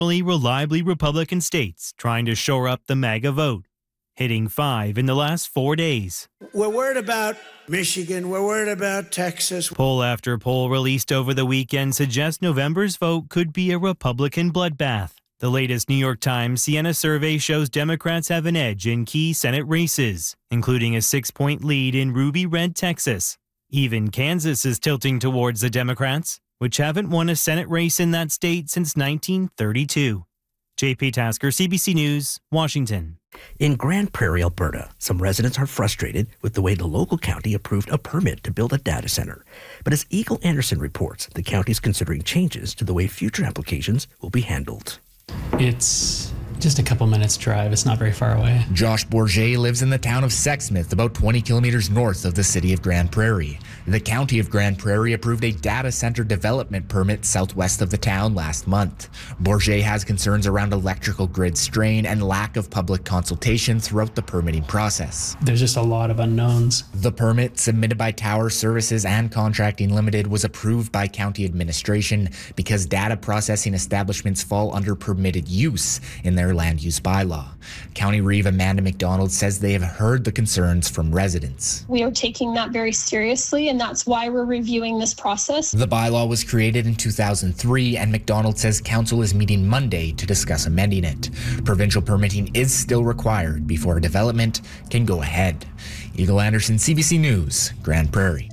reliably Republican states trying to shore up the MAGA vote, hitting 5 in the last 4 days. We're worried about Michigan. We're worried about Texas. Poll after poll released over the weekend suggests November's vote could be a Republican bloodbath. The latest New York Times Siena survey shows Democrats have an edge in key Senate races, including a 6-point lead in Ruby Red, Texas. Even Kansas is tilting towards the Democrats, which haven't won a Senate race in that state since 1932. JP Tasker, CBC News, Washington. In Grande Prairie, Alberta, some residents are frustrated with the way the local county approved a permit to build a data center. But as Eagle Anderson reports, the county is considering changes to the way future applications will be handled. It's just a couple minutes drive. It's not very far away. Josh Bourget lives in the town of Sexsmith, about 20 kilometers north of the city of Grande Prairie. The county of Grande Prairie approved a data center development permit southwest of the town last month. Bourget has concerns around electrical grid strain and lack of public consultation throughout the permitting process. There's just a lot of unknowns. The permit, submitted by Tower Services and Contracting Limited, was approved by county administration because data processing establishments fall under permitted use in their land use bylaw. County Reeve Amanda McDonald says they have heard the concerns from residents. We are taking that very seriously, and that's why we're reviewing this process. The bylaw was created in 2003, and McDonald says council is meeting Monday to discuss amending it. Provincial permitting is still required before a development can go ahead. Eagle Anderson, CBC News, Grande Prairie.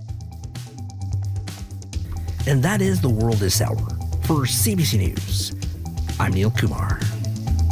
And that is The World This Hour. For CBC News, I'm Neil Kumar.